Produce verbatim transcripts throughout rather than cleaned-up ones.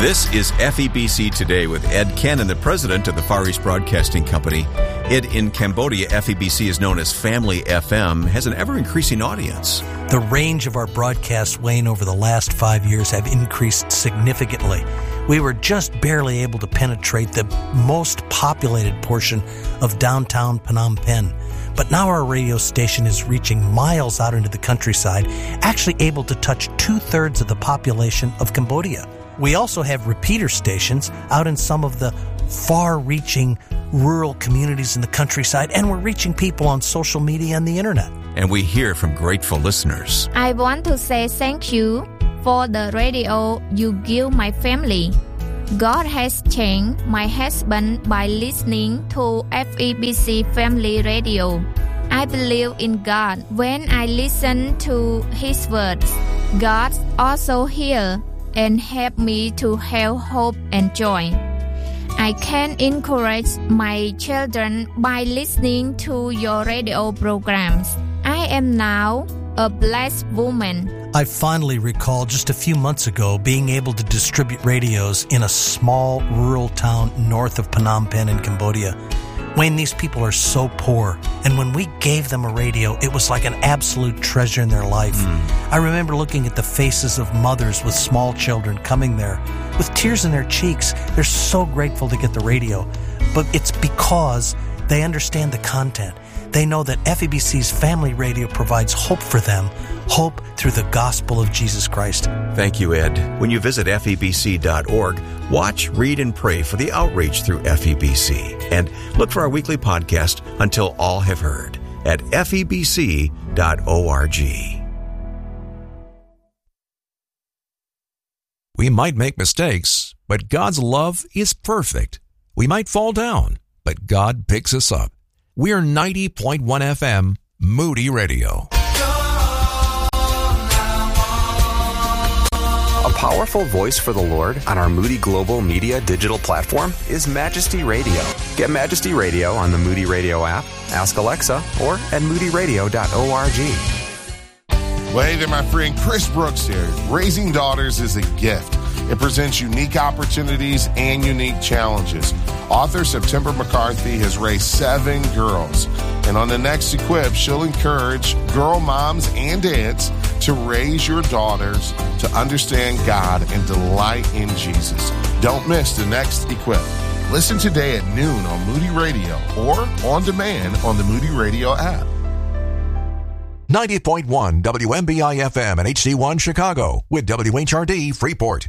This is F E B C Today with Ed Cannon, the president of the Far East Broadcasting Company. Ed, in Cambodia, F E B C is known as Family F M, has an ever-increasing audience. The range of our broadcasts, Wayne, over the last five years have increased significantly. We were just barely able to penetrate the most populated portion of downtown Phnom Penh. But now our radio station is reaching miles out into the countryside, actually able to touch two-thirds of the population of Cambodia. We also have repeater stations out in some of the far-reaching rural communities in the countryside, and we're reaching people on social media and the internet. And we hear from grateful listeners. I want to say thank you for the radio you give my family. God has changed my husband by listening to F E B C Family Radio. I believe in God when I listen to His words. God also hears and help me to have hope and joy. I can encourage my children by listening to your radio programs. I am now a blessed woman. I fondly recall just a few months ago being able to distribute radios in a small rural town north of Phnom Penh in Cambodia. Wayne, these people are so poor, and when we gave them a radio, it was like an absolute treasure in their life. Mm. I remember looking at the faces of mothers with small children coming there with tears in their cheeks. They're so grateful to get the radio, but it's because they understand the content. They know that F E B C's Family Radio provides hope for them, hope through the gospel of Jesus Christ. Thank you, Ed. When you visit F E B C dot org, watch, read, and pray for the outreach through F E B C. And look for our weekly podcast, Until All Have Heard, at F E B C dot org. We might make mistakes, but God's love is perfect. We might fall down, but God picks us up. We are ninety point one F M, Moody Radio. A powerful voice for the Lord on our Moody Global Media digital platform is Majesty Radio. Get Majesty Radio on the Moody Radio app, ask Alexa, or at moody radio dot org. Hey there, my friend. Chris Brooks here. Raising daughters is a gift. It presents unique opportunities and unique challenges. Author September McCarthy has raised seven girls. And on the next Equip, she'll encourage girl moms and dads to raise your daughters to understand God and delight in Jesus. Don't miss the next Equip. Listen today at noon on Moody Radio or on demand on the Moody Radio app. ninety point one W M B I F M and H C one Chicago with W H R D Freeport.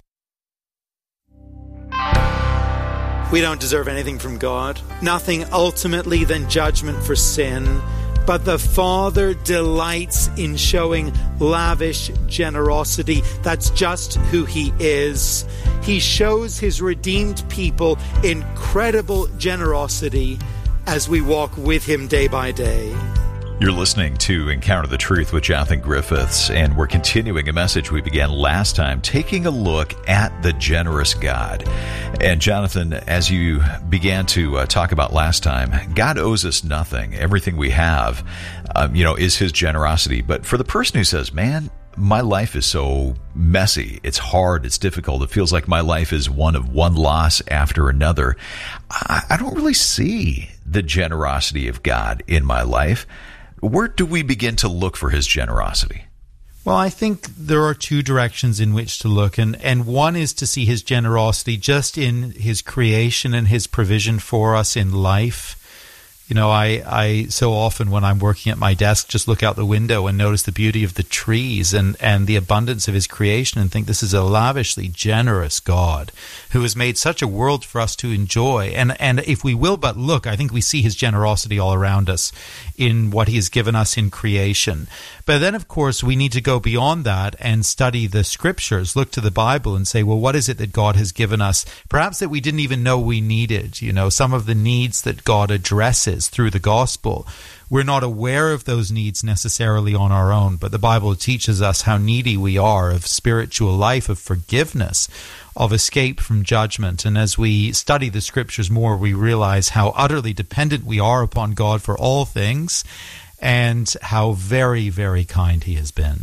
We don't deserve anything from God, nothing ultimately than judgment for sin. But the Father delights in showing lavish generosity. That's just who He is. He shows His redeemed people incredible generosity as we walk with Him day by day. You're listening to Encounter the Truth with Jonathan Griffiths, and we're continuing a message we began last time, taking a look at the generous God. And Jonathan, as you began to uh, talk about last time, God owes us nothing. Everything we have, um, you know, is His generosity. But for the person who says, man, my life is so messy, it's hard, it's difficult, it feels like my life is one of one loss after another, I, I don't really see the generosity of God in my life. Where do we begin to look for His generosity? Well, I think there are two directions in which to look, and, and one is to see His generosity just in His creation and His provision for us in life. You know, I, I so often when I'm working at my desk just look out the window and notice the beauty of the trees and, and the abundance of His creation and think this is a lavishly generous God who has made such a world for us to enjoy. And, and if we will but look, I think we see His generosity all around us in what He has given us in creation. But then, of course, we need to go beyond that and study the Scriptures, look to the Bible and say, well, what is it that God has given us? Perhaps that we didn't even know we needed. You know, some of the needs that God addresses through the gospel. We're not aware of those needs necessarily on our own, but the Bible teaches us how needy we are of spiritual life, of forgiveness, of escape from judgment. And as we study the Scriptures more, we realize how utterly dependent we are upon God for all things and how very, very kind He has been.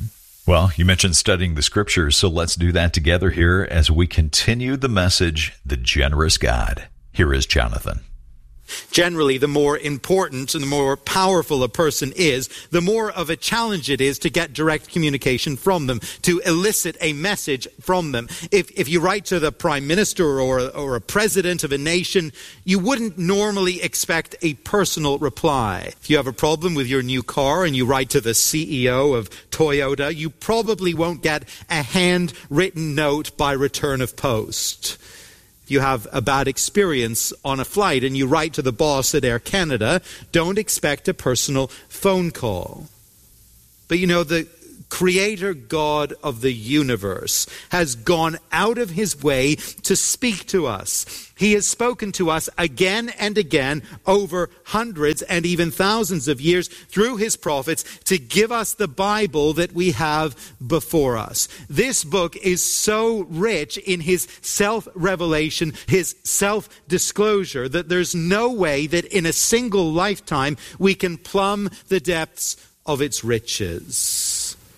Well, you mentioned studying the scriptures, so let's do that together here as we continue the message, The Generous God. Here is Jonathan. Generally, the more important and the more powerful a person is, the more of a challenge it is to get direct communication from them, to elicit a message from them. If if you write to the prime minister or, or a president of a nation, you wouldn't normally expect a personal reply. If you have a problem with your new car and you write to the C E O of Toyota, you probably won't get a handwritten note by return of post. You have a bad experience on a flight and you write to the boss at Air Canada, don't expect a personal phone call. But you know, the Creator God of the universe has gone out of his way to speak to us. He has spoken to us again and again over hundreds and even thousands of years through his prophets to give us the Bible that we have before us. This book is so rich in his self-revelation, his self-disclosure, that there's no way that in a single lifetime we can plumb the depths of its riches.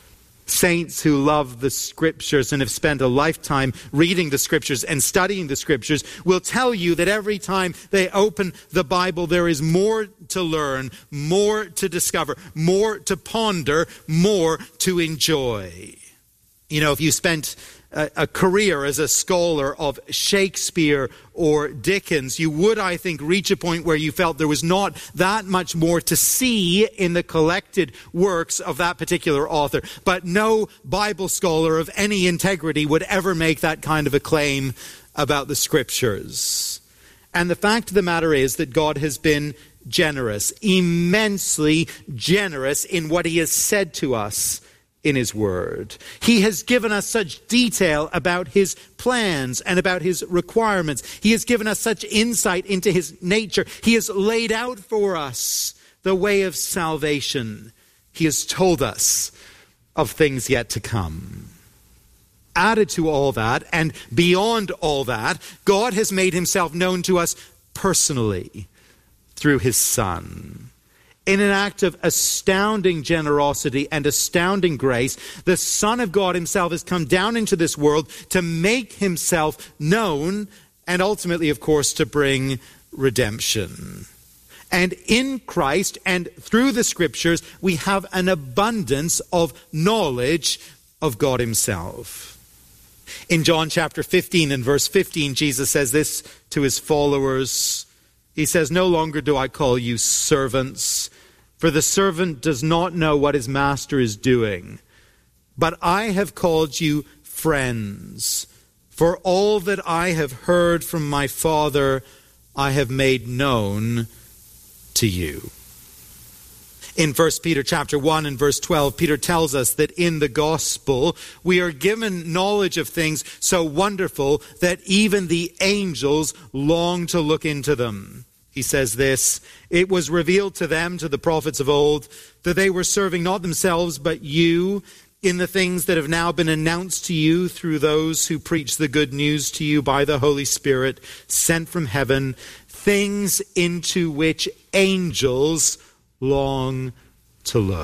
Saints who love the scriptures and have spent a lifetime reading the scriptures and studying the scriptures will tell you that every time they open the Bible, there is more to learn, more to discover, more to ponder, more to enjoy. You know, if you spent a, a career as a scholar of Shakespeare or Dickens, you would, I think, reach a point where you felt there was not that much more to see in the collected works of that particular author. But no Bible scholar of any integrity would ever make that kind of a claim about the scriptures. And the fact of the matter is that God has been generous, immensely generous in what he has said to us in his word. He has given us such detail about his plans and about his requirements. He has given us such insight into his nature. He has laid out for us the way of salvation. He has told us of things yet to come. Added to all that, and beyond all that, God has made himself known to us personally through his Son. In an act of astounding generosity and astounding grace, the Son of God himself has come down into this world to make himself known and ultimately, of course, to bring redemption. And in Christ and through the scriptures, we have an abundance of knowledge of God himself. In John chapter fifteen and verse fifteen, Jesus says this to his followers. He says, "No longer do I call you servants, for the servant does not know what his master is doing. But I have called you friends, for all that I have heard from my Father I have made known to you." In First Peter chapter one and verse twelve, Peter tells us that in the gospel we are given knowledge of things so wonderful that even the angels long to look into them. He says this, "It was revealed to them, to the prophets of old, that they were serving not themselves but you in the things that have now been announced to you through those who preach the good news to you by the Holy Spirit sent from heaven, things into which angels long to look."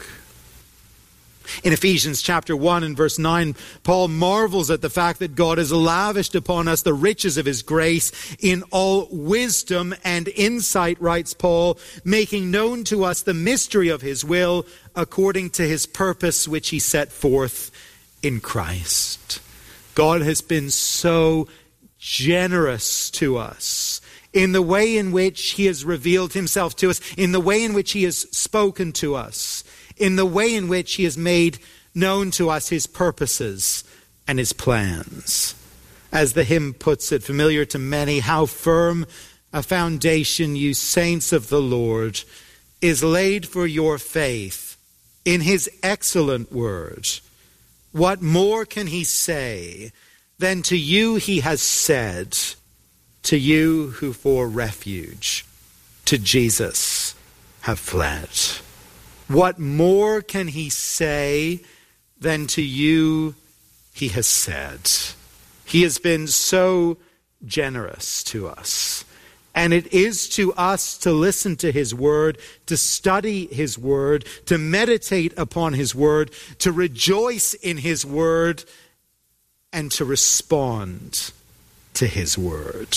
In Ephesians chapter one and verse nine, Paul marvels at the fact that God has lavished upon us the riches of his grace in all wisdom and insight, writes Paul, making known to us the mystery of his will according to his purpose which he set forth in Christ. God has been so generous to us in the way in which he has revealed himself to us, in the way in which he has spoken to us, in the way in which he has made known to us his purposes and his plans. As the hymn puts it, familiar to many, how firm a foundation, you saints of the Lord, is laid for your faith in his excellent word. What more can he say than to you he has said, to you who for refuge to Jesus have fled? What more can he say than to you he has said? He has been so generous to us. And it is to us to listen to his word, to study his word, to meditate upon his word, to rejoice in his word, and to respond to his word.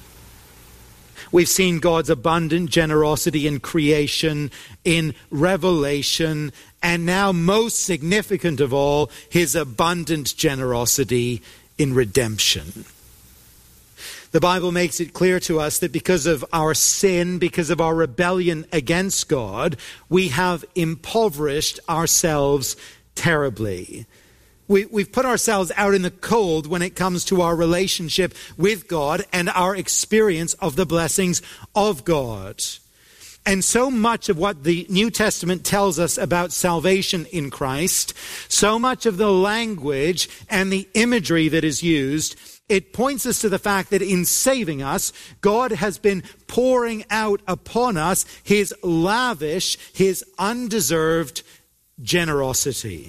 We've seen God's abundant generosity in creation, in revelation, and now most significant of all, his abundant generosity in redemption. The Bible makes it clear to us that because of our sin, because of our rebellion against God, we have impoverished ourselves terribly. We, we've put ourselves out in the cold when it comes to our relationship with God and our experience of the blessings of God. And so much of what the New Testament tells us about salvation in Christ, so much of the language and the imagery that is used, it points us to the fact that in saving us, God has been pouring out upon us his lavish, his undeserved generosity.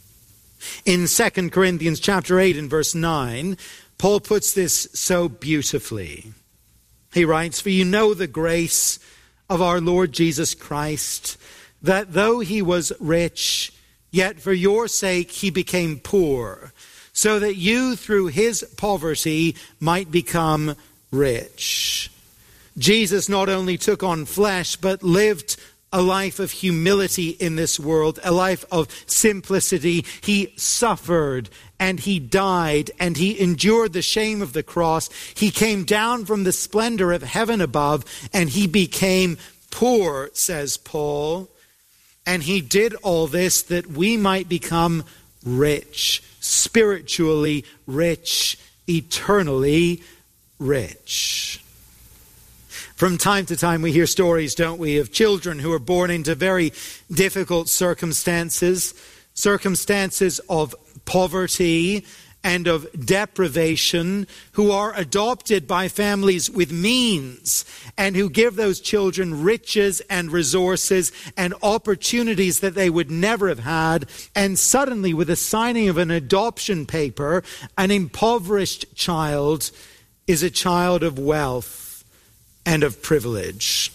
In Second Corinthians chapter eight and verse nine, Paul puts this so beautifully. He writes, "For you know the grace of our Lord Jesus Christ, that though he was rich, yet for your sake he became poor, so that you through his poverty might become rich." Jesus not only took on flesh, but lived a life of humility in this world, a life of simplicity. He suffered and he died and he endured the shame of the cross. He came down from the splendor of heaven above and he became poor, says Paul. And he did all this that we might become rich, spiritually rich, eternally rich. From time to time we hear stories, don't we, of children who are born into very difficult circumstances, circumstances of poverty and of deprivation, who are adopted by families with means and who give those children riches and resources and opportunities that they would never have had. And suddenly, with the signing of an adoption paper, an impoverished child is a child of wealth and of privilege.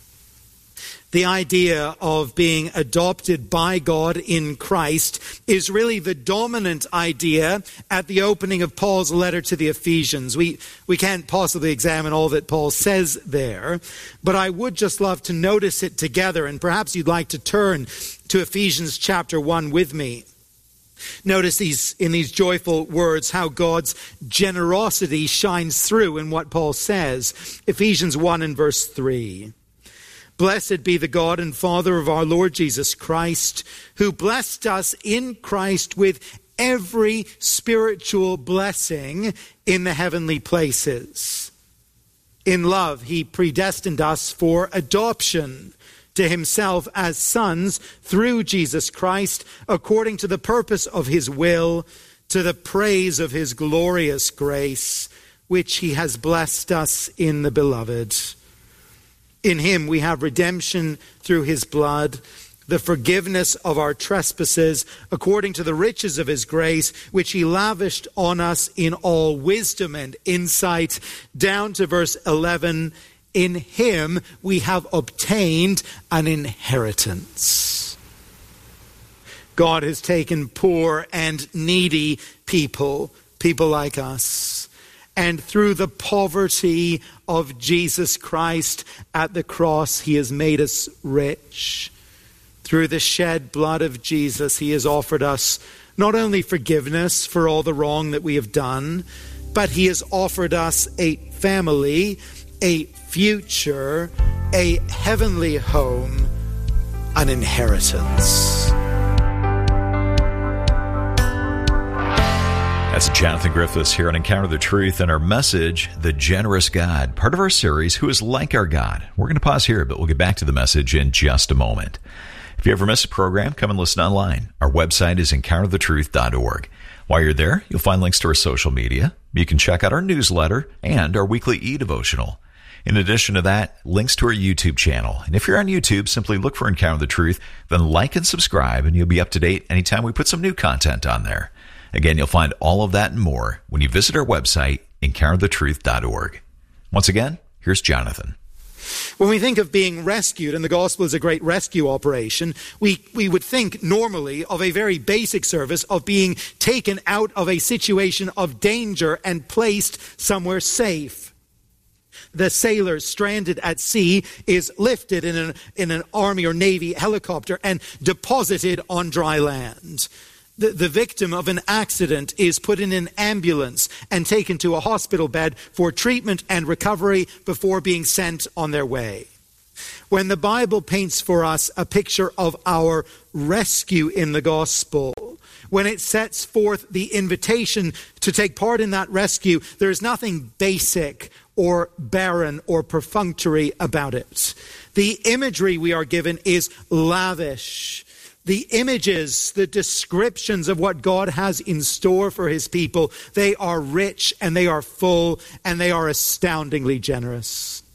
The idea of being adopted by God in Christ is really the dominant idea at the opening of Paul's letter to the Ephesians. We, we can't possibly examine all that Paul says there, but I would just love to notice it together, and perhaps you'd like to turn to Ephesians chapter one with me. Notice these in these joyful words how God's generosity shines through in what Paul says. Ephesians one and verse three. "Blessed be the God and Father of our Lord Jesus Christ, who blessed us in Christ with every spiritual blessing in the heavenly places. In love, he predestined us for adoption to himself as sons through Jesus Christ, according to the purpose of his will, to the praise of his glorious grace, which he has blessed us in the Beloved. In him we have redemption through his blood, the forgiveness of our trespasses, according to the riches of his grace, which he lavished on us in all wisdom and insight." Down to verse eleven, "In him we have obtained an inheritance." God has taken poor and needy people, people like us, and through the poverty of Jesus Christ at the cross, he has made us rich. Through the shed blood of Jesus, he has offered us not only forgiveness for all the wrong that we have done, but he has offered us a family, a future, a heavenly home, an inheritance. That's Jonathan Griffiths here on Encounter the Truth and our message, The Generous God, part of our series, Who is Like Our God. We're going to pause here, but we'll get back to the message in just a moment. If you ever miss a program, come and listen online. Our website is encounter the truth dot org. While you're there, you'll find links to our social media. You can check out our newsletter and our weekly e-devotional. In addition to that, links to our YouTube channel. And if you're on YouTube, simply look for Encounter the Truth, then like and subscribe, and you'll be up to date anytime we put some new content on there. Again, you'll find all of that and more when you visit our website, encounter the truth dot org. Once again, Here's Jonathan. When we think of being rescued, and the gospel is a great rescue operation, we, we would think normally of a very basic service of being taken out of a situation of danger and placed somewhere safe. The sailor stranded at sea is lifted in an, in an army or navy helicopter and deposited on dry land. The, the victim of an accident is put in an ambulance and taken to a hospital bed for treatment and recovery before being sent on their way. When the Bible paints for us a picture of our rescue in the gospel, when it sets forth the invitation to take part in that rescue, there is nothing basic or barren or perfunctory about it. The imagery we are given is lavish. The images, the descriptions of what God has in store for his people, they are rich and they are full and they are astoundingly generous.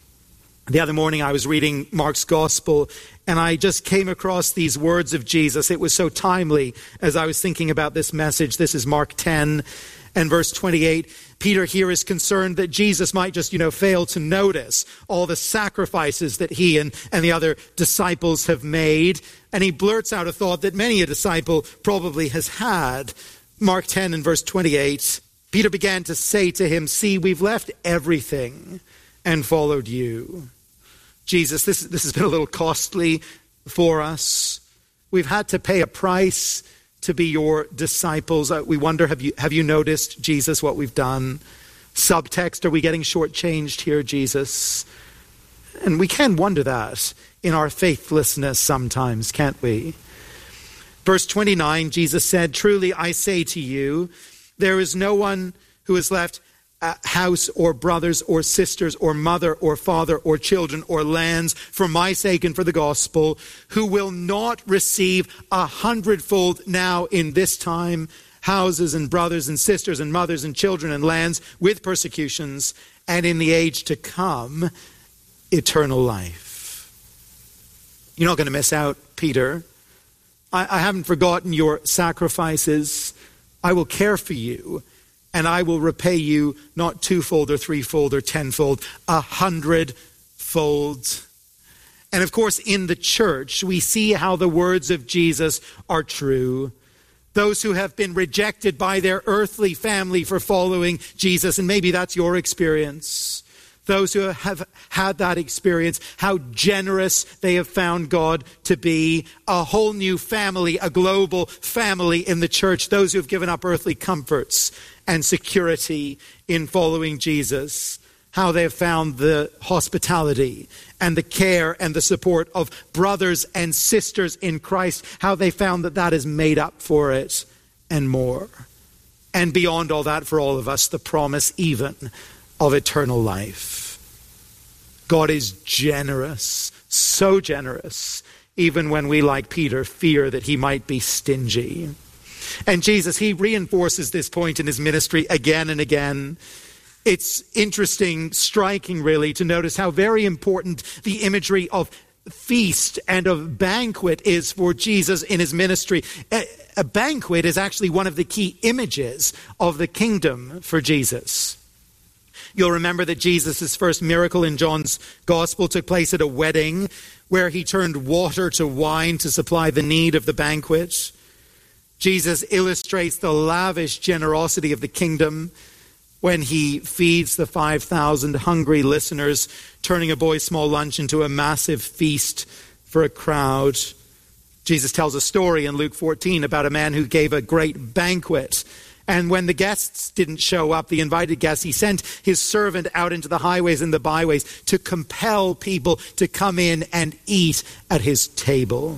The other morning I was reading Mark's Gospel and I just came across these words of Jesus. It was so timely as I was thinking about this message. This is Mark ten and verse twenty-eight. Peter here is concerned that Jesus might just, you know, fail to notice all the sacrifices that he and, and the other disciples have made. And he blurts out a thought that many a disciple probably has had. Mark ten and verse twenty-eight. Peter began to say to him, "See, we've left everything and followed you." Jesus, this, this has been a little costly for us. We've had to pay a price to be your disciples. Uh, we wonder, have you have you noticed, Jesus, what we've done? Subtext, are we getting shortchanged here, Jesus? And we can wonder that in our faithlessness sometimes, can't we? Verse twenty-nine, Jesus said, "Truly I say to you, there is no one who has left a house or brothers or sisters or mother or father or children or lands for my sake and for the gospel, who will not receive a hundredfold now in this time, houses and brothers and sisters and mothers and children and lands with persecutions, and in the age to come, eternal life." You're not going to miss out, Peter. I, I haven't forgotten your sacrifices. I will care for you. And I will repay you not twofold or threefold or tenfold, a hundredfold. And of course, in the church, we see how the words of Jesus are true. Those who have been rejected by their earthly family for following Jesus, and maybe that's your experience. Those who have had that experience, how generous they have found God to be. A whole new family, a global family in the church. Those who have given up earthly comforts and security in following Jesus. How they have found the hospitality and the care and the support of brothers and sisters in Christ. How they found that that is made up for it and more. And beyond all that, for all of us, the promise even of eternal life. God is generous, so generous, even when we, like Peter, fear that he might be stingy. And Jesus, he reinforces this point in his ministry again and again. It's interesting, striking really, to notice how very important the imagery of feast and of banquet is for Jesus in his ministry. A, a banquet is actually one of the key images of the kingdom for Jesus. You'll remember that Jesus' first miracle in John's gospel took place at a wedding where he turned water to wine to supply the need of the banquet. Jesus illustrates the lavish generosity of the kingdom when he feeds the five thousand hungry listeners, turning a boy's small lunch into a massive feast for a crowd. Jesus tells a story in Luke fourteen about a man who gave a great banquet. And when the guests didn't show up, the invited guests, he sent his servant out into the highways and the byways to compel people to come in and eat at his table.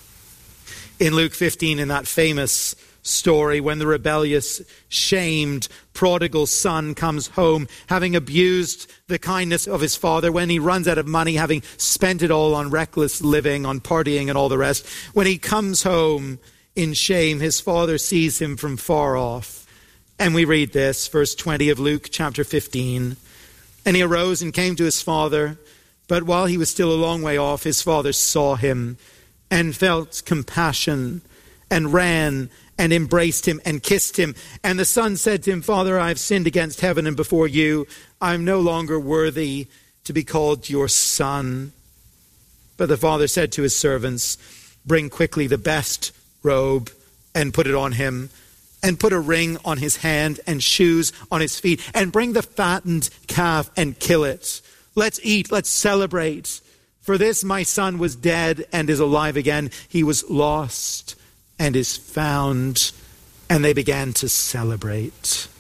In Luke fifteen, in that famous story, when the rebellious, shamed prodigal son comes home, having abused the kindness of his father, when he runs out of money, having spent it all on reckless living, on partying and all the rest, when he comes home in shame, his father sees him from far off. And we read this, verse twenty of Luke chapter fifteen. "And he arose and came to his father, but while he was still a long way off, his father saw him and felt compassion and ran and embraced him and kissed him. And the son said to him, 'Father, I have sinned against heaven and before you. I am no longer worthy to be called your son. But the father said to his servants, bring quickly the best robe and put it on him, and put a ring on his hand and shoes on his feet, and bring the fattened calf and kill it. Let's eat, let's celebrate. For this my son was dead and is alive again. He was lost and is found. And they began to celebrate.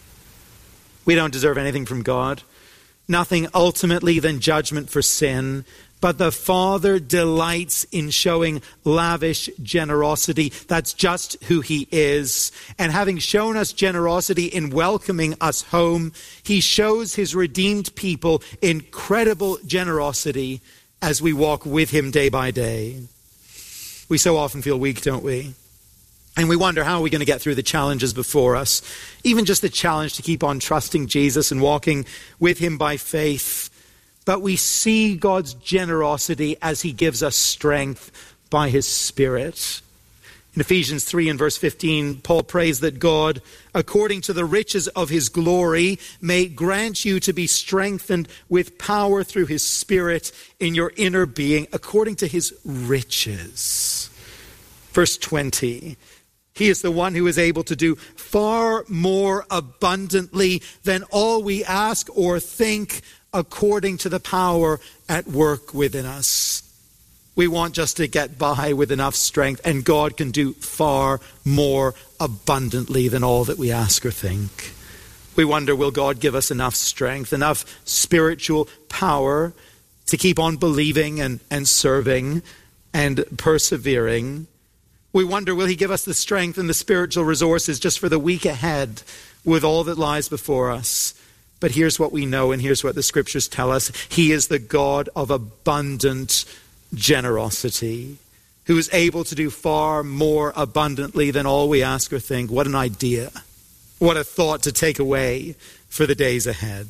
We don't deserve anything from God. Nothing ultimately than judgment for sin. But the Father delights in showing lavish generosity. That's just who he is. And having shown us generosity in welcoming us home, he shows his redeemed people incredible generosity as we walk with him day by day. We so often feel weak, don't we? And we wonder, how are we going to get through the challenges before us? Even just the challenge to keep on trusting Jesus and walking with him by faith. But we see God's generosity as he gives us strength by his Spirit. In Ephesians three and verse fifteen, Paul prays that God, according to the riches of his glory, may grant you to be strengthened with power through his Spirit in your inner being, according to his riches. Verse twenty, he is the one who is able to do far more abundantly than all we ask or think, according to the power at work within us. We want just to get by with enough strength, and God can do far more abundantly than all that we ask or think. We wonder, will God give us enough strength, enough spiritual power to keep on believing and, and serving and persevering? We wonder, will he give us the strength and the spiritual resources just for the week ahead with all that lies before us? But here's what we know, and here's what the scriptures tell us. He is the God of abundant generosity, who is able to do far more abundantly than all we ask or think. What an idea. What a thought to take away for the days ahead.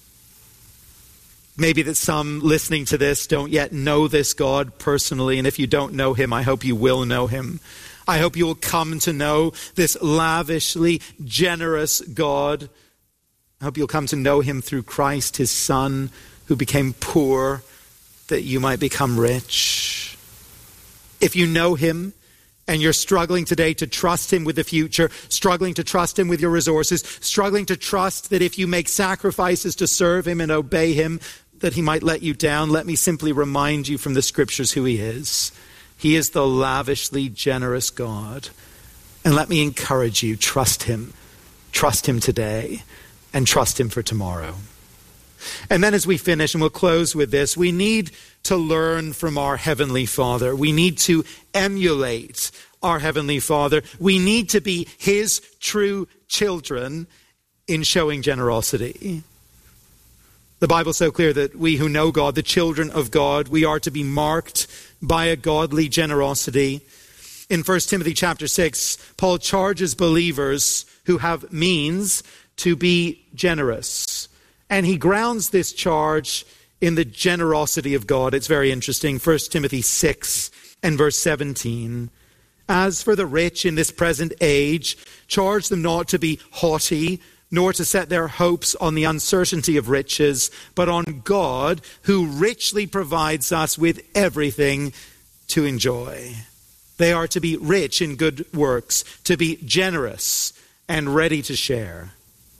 Maybe that some listening to this don't yet know this God personally, and if you don't know him, I hope you will know him. I hope you will come to know this lavishly generous God. I hope you'll come to know him through Christ, his Son, who became poor that you might become rich. If you know him and you're struggling today to trust him with the future, struggling to trust him with your resources, struggling to trust that if you make sacrifices to serve him and obey him, that he might let you down, let me simply remind you from the scriptures who he is. He is the lavishly generous God. And let me encourage you, trust him. Trust him today. And trust him for tomorrow. And then as we finish, and we'll close with this, we need to learn from our Heavenly Father. We need to emulate our Heavenly Father. We need to be his true children in showing generosity. The Bible's so clear that we who know God, the children of God, we are to be marked by a godly generosity. In First Timothy chapter six, Paul charges believers who have means to be generous. And he grounds this charge in the generosity of God. It's very interesting. First Timothy six and verse seventeen. As for the rich in this present age, charge them not to be haughty, nor to set their hopes on the uncertainty of riches, but on God, who richly provides us with everything to enjoy. They are to be rich in good works, to be generous and ready to share.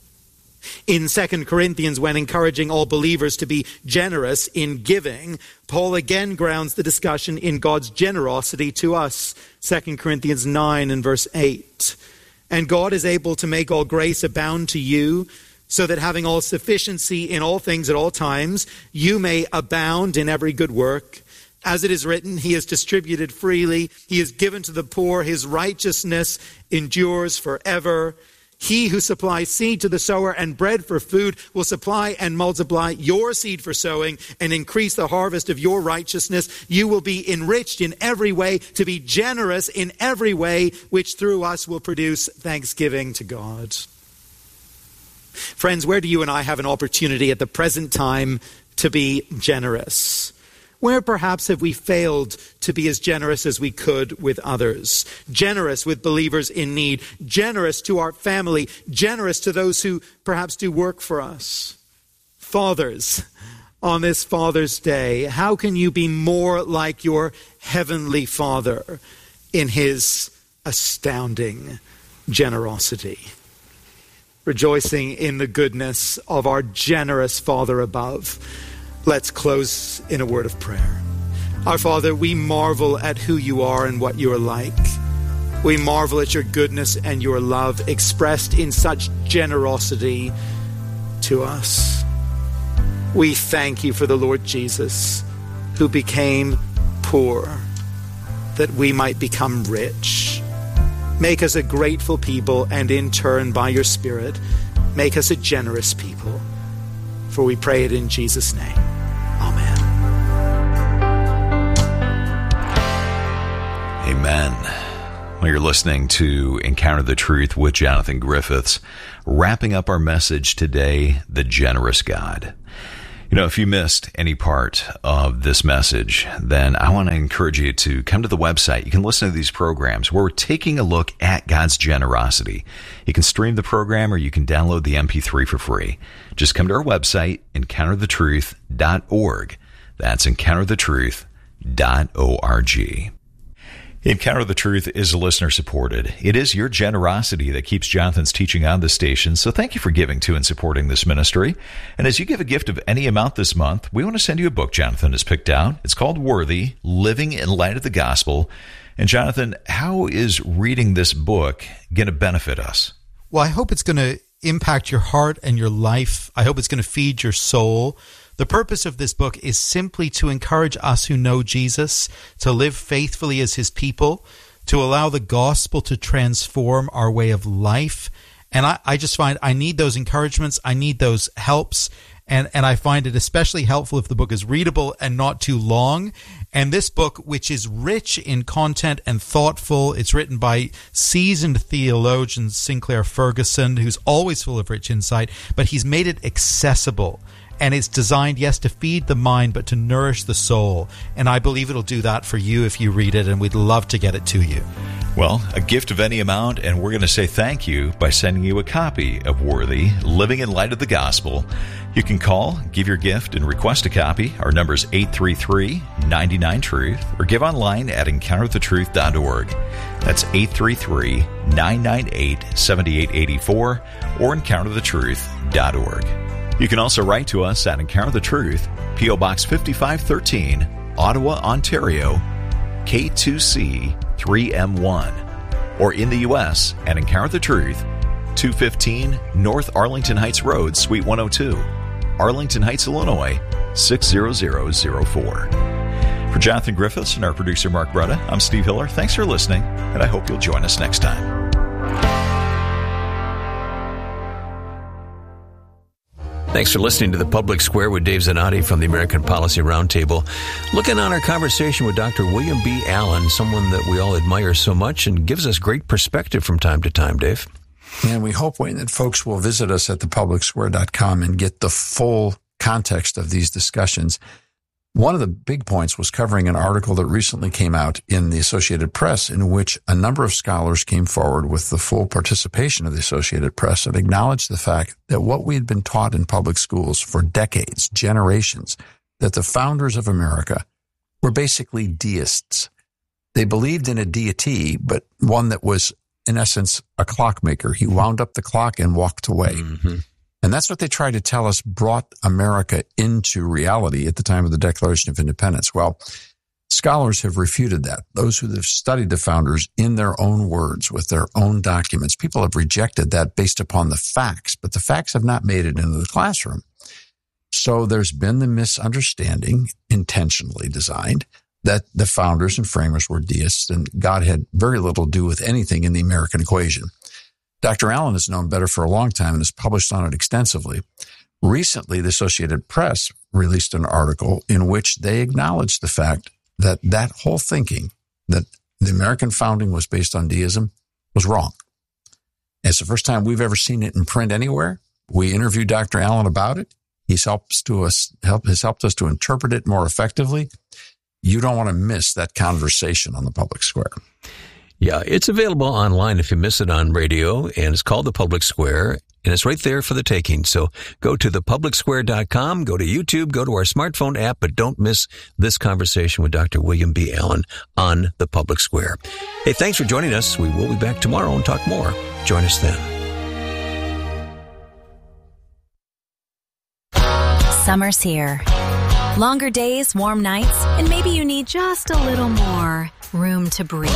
In Second Corinthians, when encouraging all believers to be generous in giving, Paul again grounds the discussion in God's generosity to us. Second Corinthians nine and verse eight. And God is able to make all grace abound to you, so that having all sufficiency in all things at all times, you may abound in every good work. As it is written, he has distributed freely, he has given to the poor, his righteousness endures forever. He who supplies seed to the sower and bread for food will supply and multiply your seed for sowing and increase the harvest of your righteousness. You will be enriched in every way, to be generous in every way, which through us will produce thanksgiving to God. Friends, where do you and I have an opportunity at the present time to be generous? Where perhaps have we failed to be as generous as we could with others? Generous with believers in need, generous to our family, generous to those who perhaps do work for us. Fathers, on this Father's Day? How can you be more like your Heavenly Father in his astounding generosity? Rejoicing in the goodness of our generous Father above, let's close in a word of prayer. Our Father, we marvel at who you are and what you are like. We marvel at your goodness and your love expressed in such generosity to us. We thank you for the Lord Jesus, who became poor that we might become rich. Make us a grateful people, and in turn, by your Spirit, make us a generous people. For we pray it in Jesus' name. Amen. Amen. Well, you're listening to Encounter the Truth with Jonathan Griffiths, wrapping up our message today, The Generous God. You know, if you missed any part of this message, then I want to encourage you to come to the website. You can listen to these programs where we're taking a look at God's generosity. You can stream the program or you can download the M P three for free. Just come to our website, encounter the truth dot org. That's encounter the truth dot org. Encounter the Truth is listener-supported. It is your generosity that keeps Jonathan's teaching on the station, so thank you for giving to and supporting this ministry. And as you give a gift of any amount this month, we want to send you a book Jonathan has picked out. It's called Worthy, Living in Light of the Gospel. And Jonathan, how is reading this book going to benefit us? Well, I hope it's going to impact your heart and your life. I hope it's going to feed your soul. The purpose of this book is simply to encourage us who know Jesus to live faithfully as his people, to allow the gospel to transform our way of life. And I, I just find I need those encouragements. I need those helps. And, and I find it especially helpful if the book is readable and not too long. And this book, which is rich in content and thoughtful, it's written by seasoned theologian Sinclair Ferguson, who's always full of rich insight, but he's made it accessible. And it's designed, yes, to feed the mind, but to nourish the soul. And I believe it'll do that for you if you read it, and we'd love to get it to you. Well, a gift of any amount, and we're going to say thank you by sending you a copy of Worthy, Living in Light of the Gospel. You can call, give your gift, and request a copy. Our number is eight three three, nine nine, truth, or give online at encounter the truth dot org. That's eight three three, nine nine eight, seven eight eight four or encounter the truth dot org. You can also write to us at Encounter the Truth, P O Box fifty-five thirteen, Ottawa, Ontario, K two C three M one, or in the U S at Encounter the Truth, two fifteen North Arlington Heights Road, Suite one oh two, Arlington Heights, Illinois, six zero zero zero four. For Jonathan Griffiths and our producer Mark Brutta, I'm Steve Hiller. Thanks for listening, and I hope you'll join us next time. Thanks for listening to The Public Square with Dave Zanotti from the American Policy Roundtable. Looking on our conversation with Doctor William B. Allen, someone that we all admire so much and gives us great perspective from time to time, Dave. And we hope, Wayne, that folks will visit us at the public square dot com and get the full context of these discussions. One of the big points was covering an article that recently came out in the Associated Press in which a number of scholars came forward with the full participation of the Associated Press and acknowledged the fact that what we had been taught in public schools for decades, generations, that the founders of America were basically deists. They believed in a deity, but one that was, in essence, a clockmaker. He wound up the clock and walked away. Mm-hmm. And that's what they tried to tell us brought America into reality at the time of the Declaration of Independence. Well, scholars have refuted that. Those who have studied the founders in their own words, with their own documents, people have rejected that based upon the facts, but the facts have not made it into the classroom. So there's been the misunderstanding, intentionally designed, that the founders and framers were deists and God had very little to do with anything in the American equation. Doctor Allen has known better for a long time and has published on it extensively. Recently, the Associated Press released an article in which they acknowledged the fact that that whole thinking, that the American founding was based on deism, was wrong. It's the first time we've ever seen it in print anywhere. We interviewed Doctor Allen about it. He's helped to us, help, has helped us to interpret it more effectively. You don't want to miss that conversation on the Public Square. Yeah, it's available online if you miss it on radio, and it's called The Public Square. and it's right there for the taking. So go to the public square dot com, go to YouTube, go to our smartphone app, but don't miss this conversation with Doctor William B. Allen on the Public Square. Hey, thanks for joining us. We will be back tomorrow and talk more. Join us then. Summer's here. Longer days, warm nights, and maybe you need just a little more room to breathe.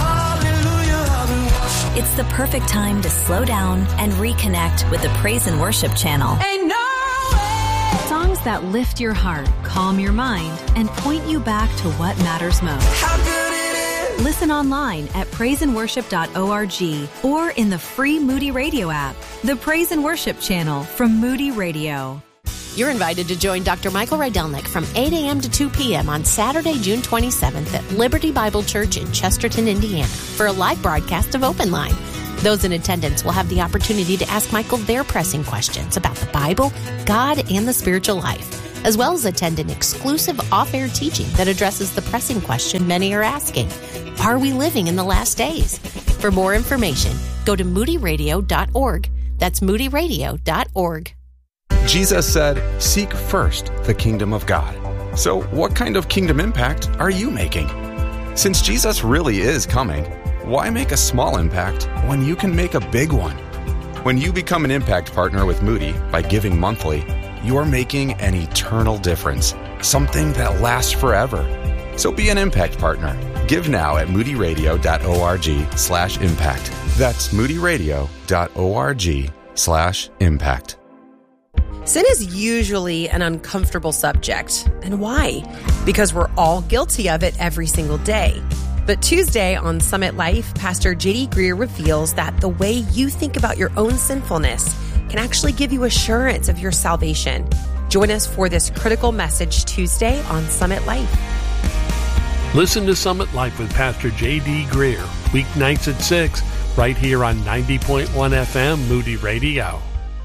It's the perfect time to slow down and reconnect with the Praise and Worship channel. Ain't no way. Songs that lift your heart, calm your mind, and point you back to what matters most. How good it is. Listen online at praise and worship dot org or in the free Moody Radio app. The Praise and Worship channel from Moody Radio. You're invited to join Doctor Michael Rydelnik from eight a.m. to two p.m. on Saturday, June twenty-seventh at Liberty Bible Church in Chesterton, Indiana, for a live broadcast of Open Line. Those in attendance will have the opportunity to ask Michael their pressing questions about the Bible, God, and the spiritual life, as well as attend an exclusive off-air teaching that addresses the pressing question many are asking: are we living in the last days? For more information, go to moody radio dot org. That's moody radio dot org. Jesus said, "Seek first the kingdom of God." So what kind of kingdom impact are you making? Since Jesus really is coming, why make a small impact when you can make a big one? When you become an impact partner with Moody by giving monthly, you're making an eternal difference, something that lasts forever. So be an impact partner. Give now at moody radio dot org slash impact. That's moody radio dot org slash impact. Sin is usually an uncomfortable subject. And why? Because we're all guilty of it every single day. But Tuesday on Summit Life, Pastor J D Greer reveals that the way you think about your own sinfulness can actually give you assurance of your salvation. Join us for this critical message Tuesday on Summit Life. Listen to Summit Life with Pastor J D Greer, weeknights at six, right here on ninety point one F M Moody Radio.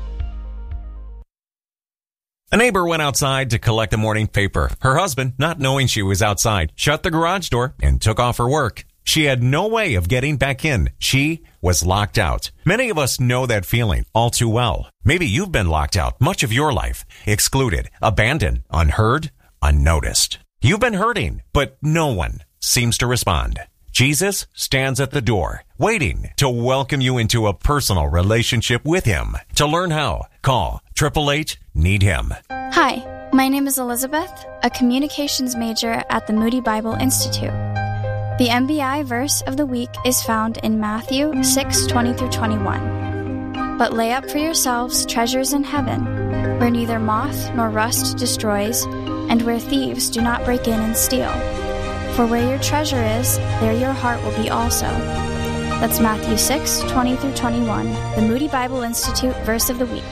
A neighbor went outside to collect the morning paper. Her husband, not knowing she was outside, shut the garage door and took off her work. She had no way of getting back in. She was locked out. Many of us know that feeling all too well. Maybe you've been locked out much of your life, excluded, abandoned, unheard, unnoticed. You've been hurting, but no one seems to respond. Jesus stands at the door, waiting to welcome you into a personal relationship with Him. To learn how, call eight eight eight, need him. Hi, my name is Elizabeth, a communications major at the Moody Bible Institute. The M B I verse of the week is found in Matthew six twenty through twenty-one. But lay up for yourselves treasures in heaven, where neither moth nor rust destroys, and where thieves do not break in and steal. For where your treasure is, there your heart will be also. That's Matthew six twenty through twenty-one, the Moody Bible Institute verse of the week.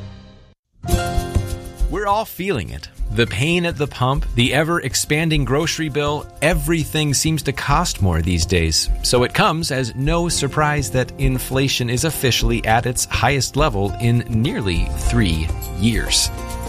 We're all feeling it. The pain at the pump, the ever-expanding grocery bill, everything seems to cost more these days. So it comes as no surprise that inflation is officially at its highest level in nearly three years.